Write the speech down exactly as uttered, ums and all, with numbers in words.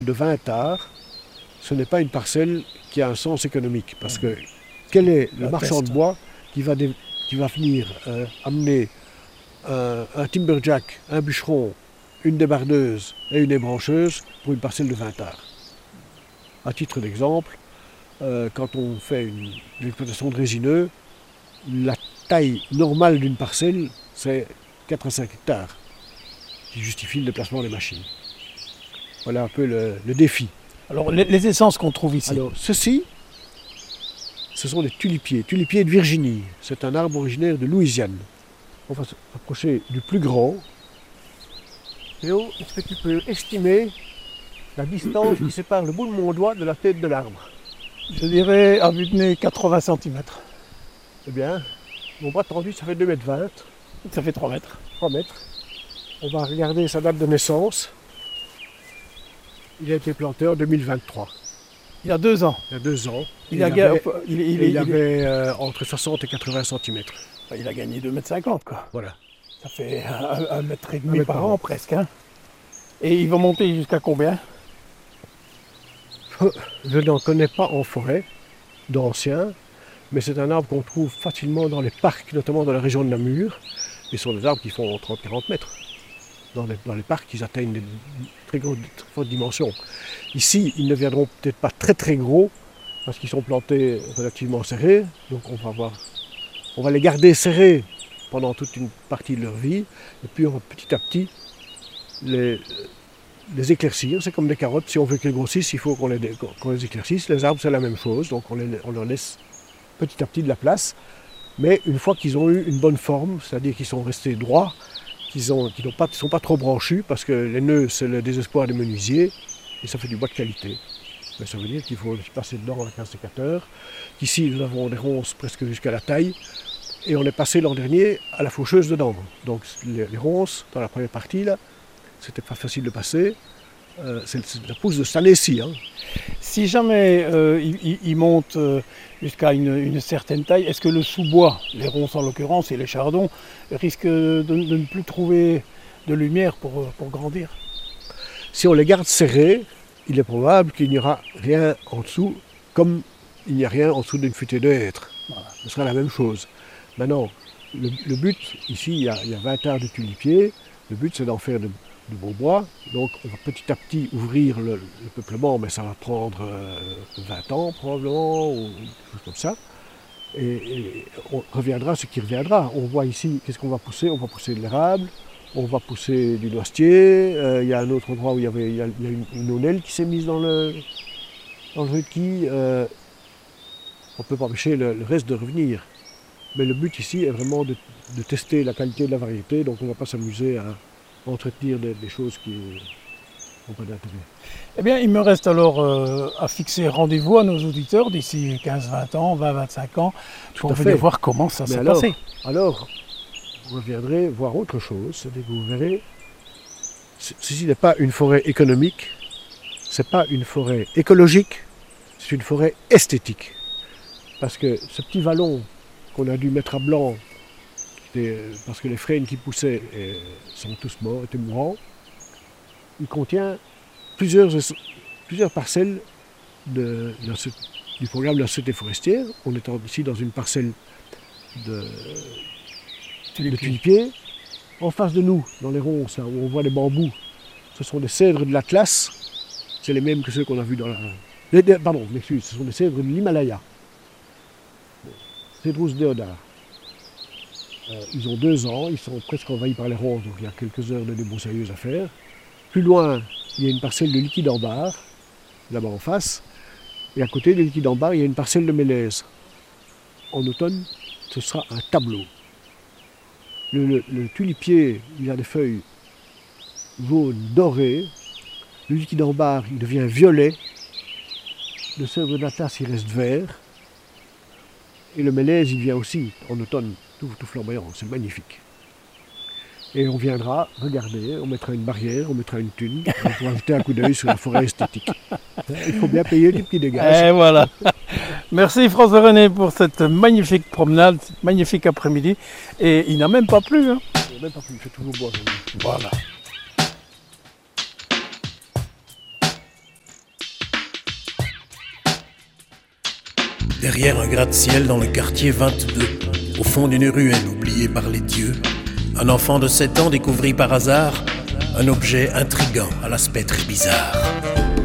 De vingt arts, ce n'est pas une parcelle qui a un sens économique. Parce que quel est le marchand de bois qui va, dé- qui va venir euh, amener un, un timberjack, un bûcheron, une débardeuse et une ébrancheuse pour une parcelle de vingt arts? À titre d'exemple, euh, quand on fait une, une exploitation de résineux, la taille normale d'une parcelle, c'est quatre à cinq hectares, qui justifie le déplacement des machines. Voilà un peu le, le défi. Alors, les, les essences qu'on trouve ici. Alors, ceci, ce sont des tulipiers, tulipiers de Virginie. C'est un arbre originaire de Louisiane. On va s'approcher du plus grand. Théo, est-ce que tu peux estimer la distance qui sépare le bout de mon doigt de la tête de l'arbre? Je dirais à vue de nez quatre-vingts centimètres. Eh bien, mon bras tendu, ça fait deux mètres vingt, Ça fait trois mètres. trois mètres. On va regarder sa date de naissance. Il a été planté en deux mille vingt-trois. Il y a deux ans. Il y a deux ans. Il, il a, ga- avait, il, il- et il- il il- avait euh, entre soixante et quatre-vingts centimètres. il a gagné deux mètres cinquante, quoi. Voilà. Ça fait un, un mètre et Un demi mètre par par an, an. presque. Hein. Et il va monter jusqu'à combien? Je n'en connais pas en forêt, d'anciens, mais c'est un arbre qu'on trouve facilement dans les parcs, notamment dans la région de Namur. Et ce sont des arbres qui font trente à quarante mètres. Dans les, dans les parcs, ils atteignent des très, gros, très fortes dimensions. Ici, ils ne viendront peut-être pas très très gros, parce qu'ils sont plantés relativement serrés. Donc on va, voir, on va les garder serrés pendant toute une partie de leur vie. Et puis on va petit à petit les, les éclaircir. C'est comme des carottes, si on veut qu'elles grossissent, il faut qu'on les, qu'on les éclaircisse. Les arbres, c'est la même chose, donc on, les, on leur laisse petit à petit de la place. Mais une fois qu'ils ont eu une bonne forme, c'est-à-dire qu'ils sont restés droits, qu'ils ne sont pas trop branchus, parce que les nœuds, c'est le désespoir des menuisiers, et ça fait du bois de qualité. Mais ça veut dire qu'il faut passer dedans avec un sécateur. Ici, nous avons des ronces presque jusqu'à la taille, et on est passé l'an dernier à la faucheuse dedans. Donc les, les ronces, dans la première partie, là, c'était pas facile de passer. Euh, c'est, c'est la pousse de cette année-ci. Hein. Si jamais euh, il, il- il monte euh, jusqu'à une, une certaine taille, est-ce que le sous-bois, les ronces en l'occurrence et les chardons, risquent de, de ne plus trouver de lumière pour, pour grandir? Si on les garde serrés, il est probable qu'il n'y aura rien en dessous, comme il n'y a rien en dessous d'une futée de hêtre. Voilà. Ce sera la même chose. Maintenant, le, le but, ici, il y, a, il y a vingt arts de tulipiers. Le but, c'est d'en faire de, de beaux bois. Donc, on va petit à petit ouvrir le, le peuplement, mais ça va prendre euh, vingt ans probablement, ou quelque chose comme ça. Et, et on reviendra ce qui reviendra. On voit ici, qu'est-ce qu'on va pousser? On va pousser de l'érable. On va pousser du noisetier. Euh, il y a un autre endroit où il y, avait, il y a, il y a une, une aunelle qui s'est mise dans le, dans le requis. Euh, on ne peut pas empêcher le, le reste de revenir. Mais le but ici est vraiment de, de tester la qualité de la variété. Donc on ne va pas s'amuser à entretenir des, des choses qui n'ont pas d'intérêt. Eh bien, il me reste alors euh, à fixer rendez-vous à nos auditeurs d'ici quinze vingt ans, vingt vingt-cinq ans, pour à venir fait. voir comment ça Mais s'est alors, passé. alors, vous reviendrez voir autre chose. C'est-à-dire que vous verrez, c- ceci n'est pas une forêt économique, ce n'est pas une forêt écologique, c'est une forêt esthétique. Parce que ce petit vallon qu'on a dû mettre à blanc, qui était- parce que les frênes qui poussaient euh, sont tous morts, étaient mourants, il contient plusieurs, plusieurs parcelles de, de ce- du programme de la Société forestière. On est en- ici dans une parcelle de, de tulipiers. En face de nous, dans les ronces, là, où on voit les bambous, ce sont des cèdres de l'Atlas. C'est les mêmes que ceux qu'on a vus dans la... les- les- Pardon, m'excuse, ce sont des cèdres de l'Himalaya. Cédrus deodar. Euh, ils ont deux ans, ils sont presque envahis par les ronces, donc il y a quelques heures de débroussailleuse à faire. Plus loin, il y a une parcelle de liquide en barre, là-bas en face. Et à côté de liquide en barre, il y a une parcelle de mélèze. En automne, ce sera un tableau. Le, le- le tulipier, il a des feuilles jaunes, dorées. Le liquide en barre, il devient violet. Le cèdre d'Atlas, il reste vert. Et le mélèze, il vient aussi en automne, tout, tout flamboyant. C'est magnifique. Et on viendra regarder, on mettra une barrière, on mettra une thune, on pourra jeter un coup d'œil sur la forêt esthétique. Il faut bien payer du petit dégâts. Et voilà. Merci François-René pour cette magnifique promenade, cette magnifique après-midi. Et il n'a même pas plu. Hein. Il n'y a même pas plus, il fait toujours boire. Voilà. Derrière un gratte-ciel dans le quartier vingt-deux, au fond d'une ruelle oubliée par les dieux, un enfant de sept ans découvrit par hasard un objet intrigant à l'aspect très bizarre.